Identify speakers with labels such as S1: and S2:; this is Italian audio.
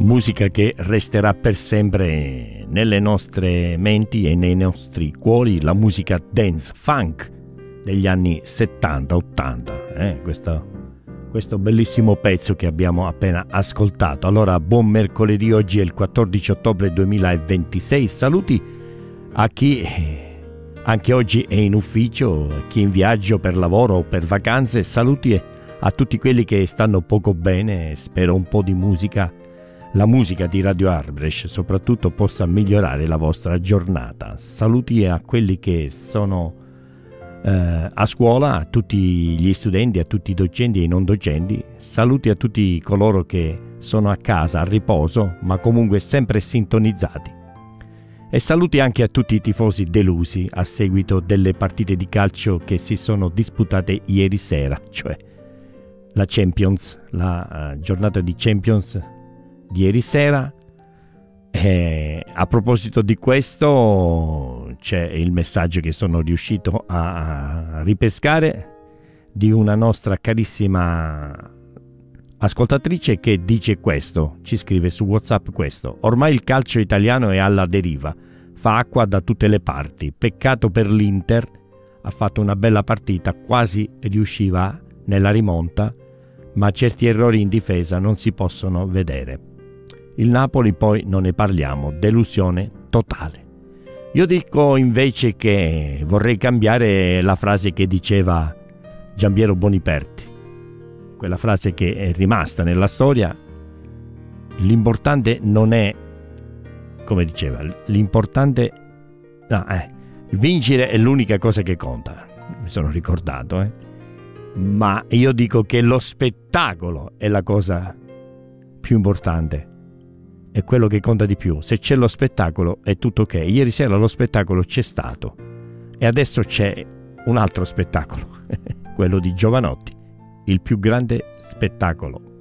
S1: musica che resterà per sempre nelle nostre menti e nei nostri cuori, la musica dance funk degli anni 70-80, questo bellissimo pezzo che abbiamo appena ascoltato. Allora, buon mercoledì, oggi è il 14 ottobre 2026, saluti a chi anche oggi è in ufficio, a chi è in viaggio per lavoro o per vacanze, saluti a tutti quelli che stanno poco bene, spero un po' di musica, la musica di Radio Arbresh soprattutto, possa migliorare la vostra giornata. Saluti a quelli che sono a scuola, a tutti gli studenti, a tutti i docenti e i non docenti, saluti a tutti coloro che sono a casa, a riposo, ma comunque sempre sintonizzati. E saluti anche a tutti i tifosi delusi a seguito delle partite di calcio che si sono disputate ieri sera, cioè la Champions, la giornata di Champions di ieri sera. E a proposito di questo c'è il messaggio che sono riuscito a ripescare di una nostra carissima ascoltatrice che dice questo, ci scrive su WhatsApp questo: ormai il calcio italiano è alla deriva, fa acqua da tutte le parti, peccato per l'Inter, ha fatto una bella partita, quasi riusciva nella rimonta, ma certi errori in difesa non si possono vedere. Il Napoli poi non ne parliamo, delusione totale. Io dico invece che vorrei cambiare la frase che diceva Giampiero Boniperti, quella frase che è rimasta nella storia: l'importante non è, come diceva, l'importante, vincere è l'unica cosa che conta, mi sono ricordato, ma io dico che lo spettacolo è la cosa più importante, è quello che conta di più. Se c'è lo spettacolo è tutto ok. Ieri sera lo spettacolo c'è stato e adesso c'è un altro spettacolo quello di Jovanotti, il più grande spettacolo